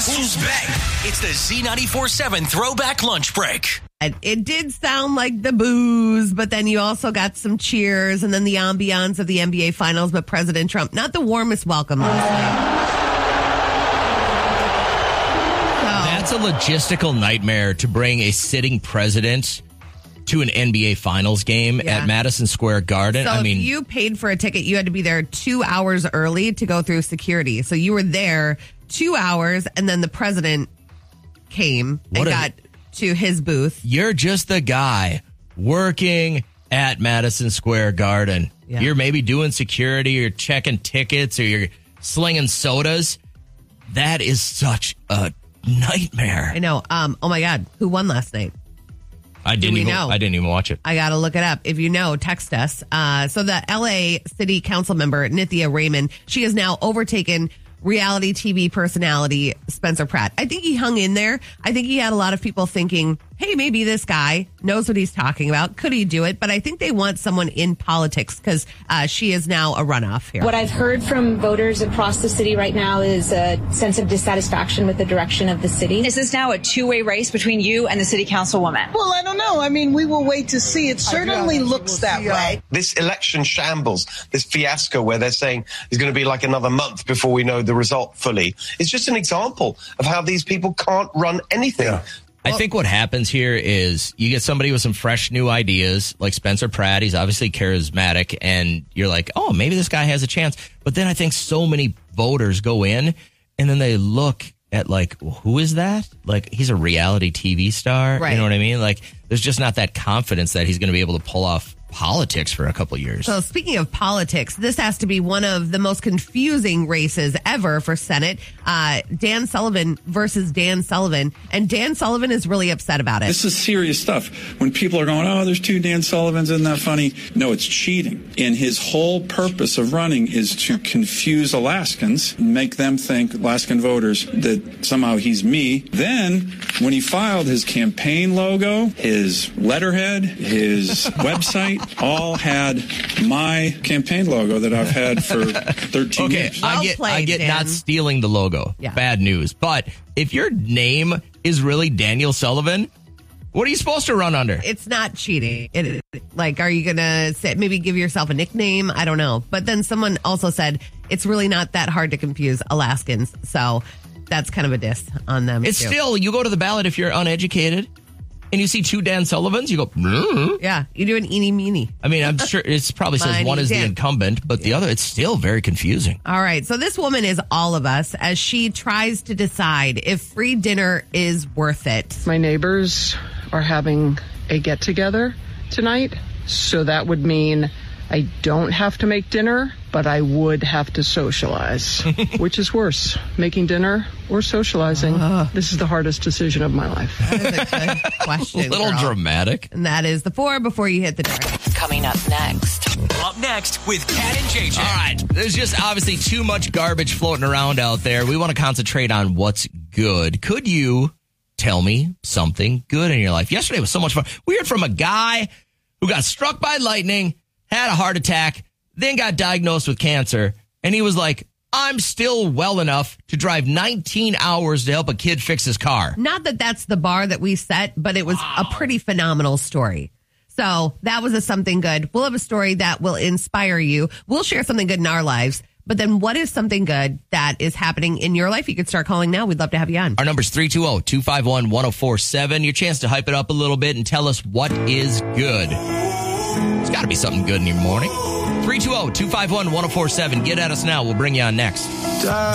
Guess who's back? It's the Z94.7 Throwback Lunch Break. It did sound like the booze, but then you also got some cheers and then the ambiance of the NBA Finals. But President Trump, not the warmest welcome last night. That's a logistical nightmare to bring a sitting president to an NBA Finals game at Madison Square Garden. So if you paid for a ticket, you had to be there 2 hours early to go through security. So you were there 2 hours, and then the president came and got to his booth. You're just the guy working at Madison Square Garden. Yeah. You're maybe doing security, or checking tickets, or you're slinging sodas. That is such a nightmare. I know. Oh my God. Who won last night? I didn't even watch it. I got to look it up. If you know, text us. So the LA City Council member, Nithya Raymond, she has now overtaken reality TV personality Spencer Pratt. I think he hung in there. I think he had a lot of people thinking, hey, maybe this guy knows what he's talking about. Could he do it? But I think they want someone in politics because she is now a runoff here. What I've heard from voters across the city right now is a sense of dissatisfaction with the direction of the city. Is this now a two-way race between you and the city councilwoman? Well, I don't know. I mean, we will wait to see. It certainly looks that way. This election shambles, this fiasco where they're saying it's going to be like another month before we know the result fully, it's just an example of how these people can't run anything. Yeah. I think what happens here is you get somebody with some fresh new ideas, like Spencer Pratt. He's obviously charismatic, and you're like, oh, maybe this guy has a chance. But then I think so many voters go in, and then they look at, like, well, who is that? Like, he's a reality TV star. Right. You know what I mean? Like, there's just not that confidence that he's going to be able to pull off politics for a couple years. So speaking of politics, this has to be one of the most confusing races ever for Senate. Dan Sullivan versus Dan Sullivan. And Dan Sullivan is really upset about it. This is serious stuff. When people are going, oh, there's two Dan Sullivans, isn't that funny? No, it's cheating. And his whole purpose of running is to confuse Alaskans, make them think, Alaskan voters, that somehow he's me. Then when he filed his campaign logo, his letterhead, his website, all had my campaign logo that I've had for 13 years. I get not stealing the logo. Yeah. Bad news. But if your name is really Daniel Sullivan, what are you supposed to run under? It's not cheating. Are you going to say, maybe give yourself a nickname? I don't know. But then someone also said it's really not that hard to confuse Alaskans. So that's kind of a diss on them. It's still, you go to the ballot if you're uneducated. And you see two Dan Sullivans, you go, yeah, you do an eeny meeny. I mean, I'm sure it probably says one is the incumbent, but the other, it's still very confusing. All right. So this woman is all of us as she tries to decide if free dinner is worth it. My neighbors are having a get together tonight. So that would mean I don't have to make dinner, but I would have to socialize. Which is worse, making dinner or socializing? This is the hardest decision of my life. That is a good question. A little dramatic. And that is the 4 before you hit the door. Coming up next. Up next with Kat and JJ. All right. There's just obviously too much garbage floating around out there. We want to concentrate on what's good. Could you tell me something good in your life? Yesterday was so much fun. We heard from a guy who got struck by lightning, had a heart attack, then got diagnosed with cancer, and he was like, I'm still well enough to drive 19 hours to help a kid fix his car. Not that that's the bar that we set, but it was a pretty phenomenal story. So that was something good. We'll have a story that will inspire you. We'll share something good in our lives. But then what is something good that is happening in your life? You could start calling now. We'd love to have you on. Our number's 320-251-1047. Your chance to hype it up a little bit and tell us what is good. It's got to be something good in your morning. 320-251-1047. Get at us now. We'll bring you on next.